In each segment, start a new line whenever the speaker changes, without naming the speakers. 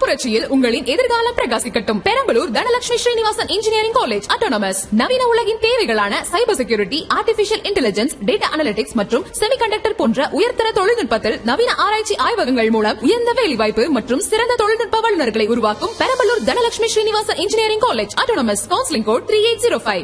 புரட்சியில் உங்களின் எதிர்காலம் பிரகாசிக்கட்டும். Perambalur Dhanalakshmi Srinivasan engineering college autonomous. நவீன உலகின் தேவைகளான cyber security, artificial intelligence, data analytics மற்றும் செமிகண்டக்டர் போன்ற உயர்தர தொழில்நுட்பத்தில் நவீன ஆராய்ச்சி ஆய்வகங்கள் மூலம் உயர்ந்த வேலைவாய்ப்பு மற்றும் சிறந்த தொழில்நுட்ப வல்லுநர்களை உருவாக்கும் Perambalur Dhanalakshmi Srinivasan engineering college autonomous. Counselling code 3805.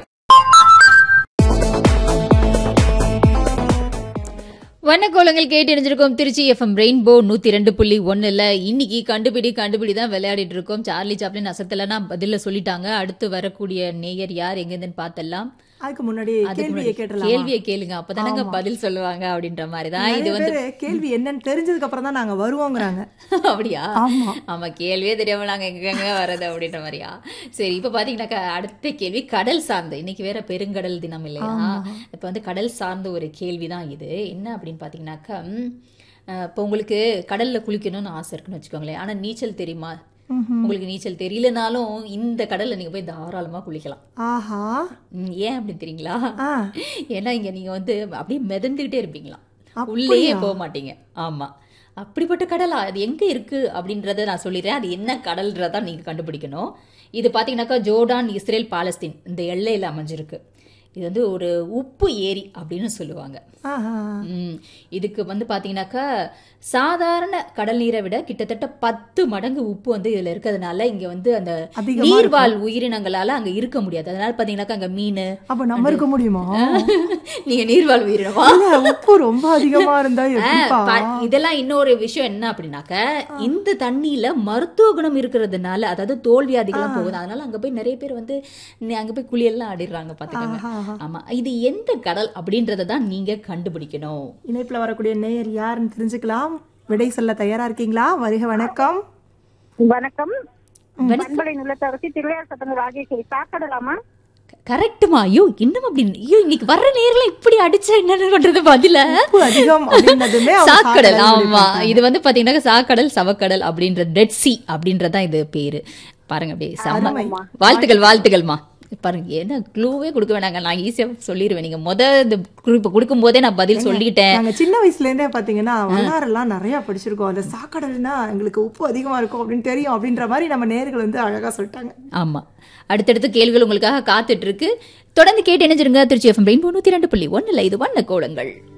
வண்ணக்கோலங்கள் கேட்டு இணைஞ்சிருக்கோம் திருச்சி எஃப்எம் ரெயின்போ 102.1. இன்னைக்கு கண்டுபிடி தான் விளையாடிட்டு இருக்கோம். சார்லி சாப்ளின் அசத்தலனா பதில சொல்லிட்டாங்க. அடுத்து வரக்கூடிய நேயர் யார் எங்கன்னு பார்த்தலாம்.
அதுக்கு முன்னாடி
கேள்வியை கேளுங்க, அப்பதானங்க பதில் சொல்லுவாங்க அப்படின்ற மாதிரிதான். இது வந்து
கேள்வி என்னன்னு தெரிஞ்சதுக்கு அப்புறம் தான் நாங்க வருவோங்கிறாங்க.
அப்படியா? ஆமா, கேள்வியே தெரியாம நாங்க எங்க வர்றது அப்படின்ற மாதிரியா? சரி, இப்ப பாத்தீங்கன்னாக்கா அடுத்த கேள்வி கடல் சார்ந்த. இன்னைக்கு வேற பெருங்கடல் தினம் இல்லையா? இப்ப வந்து கடல் சார்ந்த ஒரு கேள்விதான் இது. என்ன அப்படின்னு பாத்தீங்கன்னாக்கா, இப்போ உங்களுக்கு கடல்ல குளிக்கணும்னு ஆசை இருக்குன்னு வச்சுக்கோங்களேன். ஆனா நீச்சல் தெரியுமா? உங்களுக்கு நீச்சல் தெரியலனாலும் இந்த கடல்ல நீங்க போய் தாராளமா குளிக்கலாம்.
ஆஹா,
ஏன் அப்படின்னு தெரியுங்களா? ஏன்னா இங்க நீங்க வந்து அப்படியே மிதந்துகிட்டே இருப்பீங்களா, உள்ளேயே போக மாட்டீங்க. ஆமா, அப்படிப்பட்ட கடலா அது எங்க இருக்கு அப்படின்றத நான் சொல்லிடுறேன். அது என்ன கடல்ன்றதா நீங்க கண்டுபிடிக்கணும். இது பாத்தீங்கன்னாக்கா ஜோர்டான், இஸ்ரேல், பாலஸ்தீன் இந்த எல்லையில அமைஞ்சிருக்கு. இது வந்து ஒரு உப்பு ஏரி அப்படின்னு சொல்லுவாங்க. இதுக்கு வந்து பாத்தீங்கன்னாக்கா சாதாரண கடல் நீரை விட கிட்டத்தட்ட 10 மடங்கு உப்பு வந்து இதுல இருக்கிறதுனால இங்க வந்து அந்த நீர்வாழ் உயிரினங்களால அங்க இருக்க முடியாது. அதனால பாத்தீங்கன்னாக்கா அங்க மீன்.
அப்ப நம்ம இருக்க முடியுமா?
நீங்க நீர்வாழ் உயிரினமா?
உப்பு ரொம்ப அதிகமா இருந்தா
இதெல்லாம் இன்னொரு விஷயம் என்ன அப்படின்னாக்க, இந்த தண்ணியில மருத்துவ குணம் இருக்கிறதுனால, அதாவது தோல் வியாதிகள்லாம் போகுது. அதனால அங்க போய் நிறைய பேர் வந்து அங்க போய் குளியெல்லாம் ஆடிடுறாங்க பாத்துக்கோங்க. ஆமா, இது எந்த கடல் அப்படின்றத தான் நீங்க கண்டுபிடிக்கணும்.
இணைப்புல வரக்கூடிய நேயர் யாருன்னு தெரிஞ்சுக்கலாம். விடை சொல்ல தயாரா இருக்கீங்களா? வருக. வணக்கம்.
வணக்கம். திருவையார் சட்டங்கள் ராஜேஸ்வரி. சாக்கடலாமா?
கரெக்டுமா? ஐயோ, இன்னும் அப்படி இன்னைக்கு வர்ற நேரத்துல இப்படி அடிச்சா என்ன பண்றது? பதில சாக்கடல். ஆமா, இது வந்து பாத்தீங்கன்னா சாக்கடல், சவக்கடல் அப்படின்ற டெட் சி அப்படின்றதான் இது பேரு. பாருங்க, அப்படியே செம்ம. வாழ்த்துக்கள்மா. பாருங்க, என்ன க்ளூவே கொடுக்க வேணாங்க, நான் ஈஸியா சொல்லிடுவேன். நீங்க இந்த குறிப்பை கொடுக்கும் போதே நான் பதில் சொல்லிட்டேன்.
நாங்க சின்ன வயசுல இருந்தே பாத்தீங்கன்னா வரலாறுலாம் நிறைய படிச்சிருக்கோம். அந்த சாக்கடல்னா எங்களுக்கு உப்பு அதிகமா இருக்கும் அப்படின்னு தெரியும் அப்படின்ற மாதிரி நம்ம நேயர்கள் வந்து அழகா சொல்லிட்டாங்க.
ஆமா, அடுத்தடுத்து கேள்விகள் உங்களுக்காக காத்துட்டு இருக்கு. தொடர்ந்து கேட்டு இணைஞ்சிருங்க. Trichy FM rainbow 102.1. இது வண்ணக்கோலங்கள்.